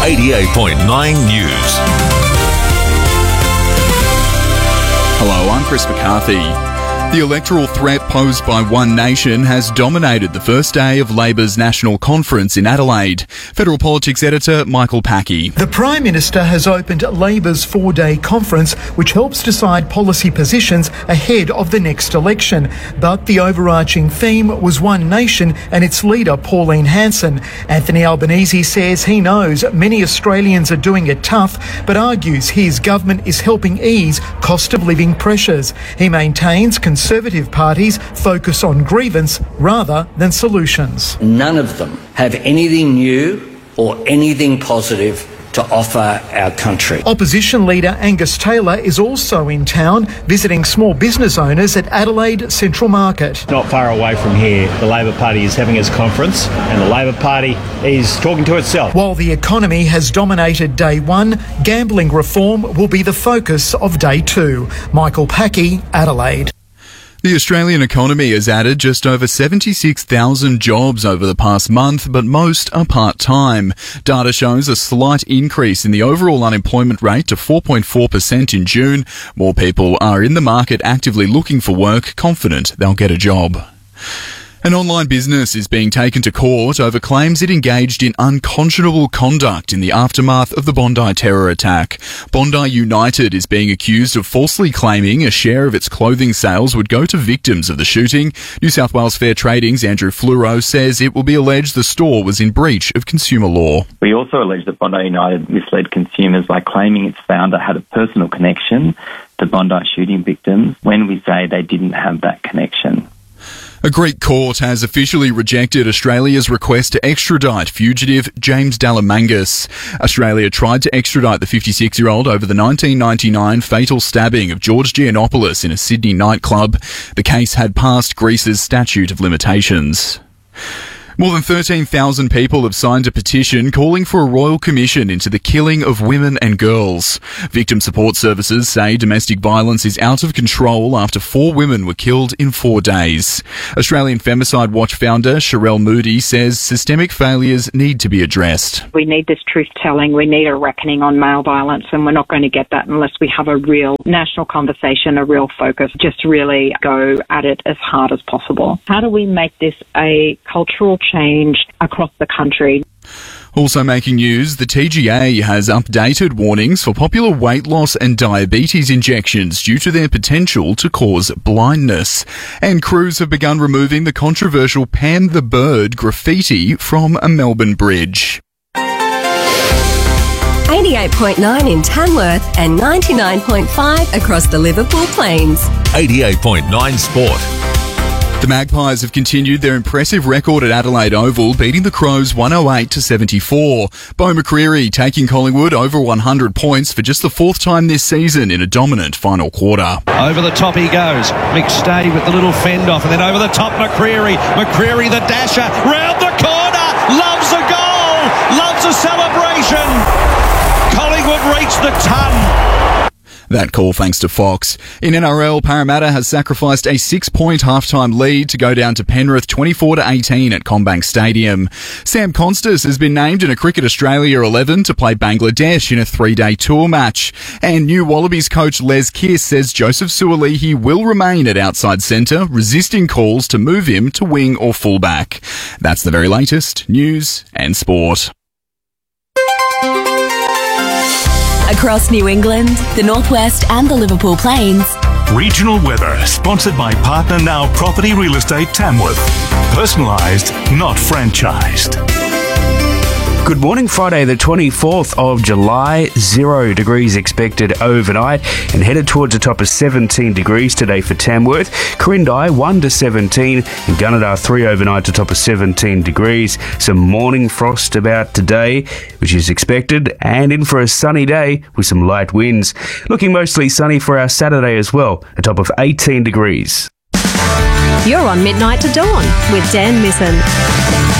88.9 News. Hello, I'm Chris McCarthy. The electoral threat posed by One Nation has dominated the first day of Labor's National Conference in Adelaide. Federal Politics Editor Michael Packey. The Prime Minister has opened Labor's four-day conference, which helps decide policy positions ahead of the next election. But the overarching theme was One Nation and its leader, Pauline Hanson. Anthony Albanese says he knows many Australians are doing it tough, but argues his government is helping ease cost of living pressures. He maintains Conservative parties focus on grievance rather than solutions. None of them have anything new or anything positive to offer our country. Opposition leader Angus Taylor is also in town, visiting small business owners at Adelaide Central Market. Not far away from here, the Labor Party is having its conference and the Labor Party is talking to itself. While the economy has dominated day one, gambling reform will be the focus of day two. Michael Packey, Adelaide. The Australian economy has added just over 76,000 jobs over the past month, but most are part-time. Data shows a slight increase in the overall unemployment rate to 4.4% in June. More people are in the market actively looking for work, confident they'll get a job. An online business is being taken to court over claims it engaged in unconscionable conduct in the aftermath of the Bondi terror attack. Bondi United is being accused of falsely claiming a share of its clothing sales would go to victims of the shooting. New South Wales Fair Trading's Andrew Fluro says it will be alleged the store was in breach of consumer law. We also allege that Bondi United misled consumers by claiming its founder had a personal connection to Bondi shooting victims when we say they didn't have that connection. A Greek court has officially rejected Australia's request to extradite fugitive James Dalamangas. Australia tried to extradite the 56-year-old over the 1999 fatal stabbing of George Giannopoulos in a Sydney nightclub. The case had passed Greece's statute of limitations. More than 13,000 people have signed a petition calling for a royal commission into the killing of women and girls. Victim support services say domestic violence is out of control after 4 women were killed in 4 days. Australian Femicide Watch founder Sherelle Moody says systemic failures need to be addressed. We need this truth-telling, we need a reckoning on male violence, and we're not going to get that unless we have a real national conversation, a real focus, just really go at it as hard as possible. How do we make this a cultural change across the country? Also making news, the TGA has updated warnings for popular weight loss and diabetes injections due to their potential to cause blindness. And crews have begun removing the controversial Pam the Bird graffiti from a Melbourne bridge. 88.9 in Tamworth and 99.5 across the Liverpool Plains. 88.9 Sport. The Magpies have continued their impressive record at Adelaide Oval, beating the Crows 108-74. Beau McCreery taking Collingwood over 100 points for just the 4th time this season in a dominant final quarter. Over the top he goes. McStay with the little fend off, and then over the top McCreery. McCreery the dasher, round the corner, loves a goal, loves a celebration. Collingwood reached the ton. That call thanks to Fox. In NRL, Parramatta has sacrificed a 6-point halftime lead to go down to Penrith 24-18 at CommBank Stadium. Sam Constas has been named in a Cricket Australia 11 to play Bangladesh in a 3-day tour match. And new Wallabies coach Les Kiss says Joseph Suaalii will remain at outside centre, resisting calls to move him to wing or fullback. That's the very latest news and sport. Across New England, the Northwest and the Liverpool Plains. Regional weather sponsored by Partner Now Property Real Estate Tamworth. Personalised, not franchised. Good morning, Friday the 24th of July, 0 degrees expected overnight and headed towards a top of 17 degrees today for Tamworth. Corindai 1 to 17 and Gunnedah 3 overnight to top of 17 degrees. Some morning frost about today, which is expected, and in for a sunny day with some light winds. Looking mostly sunny for our Saturday as well, a top of 18 degrees. You're on Midnight to Dawn with Dan Misson.